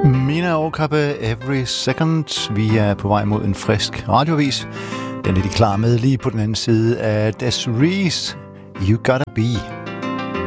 Mina Okabe, Every Second. Vi er på vej mod en frisk radiovis. Den er de klar med lige på den anden side af Desiree, You Gotta Be.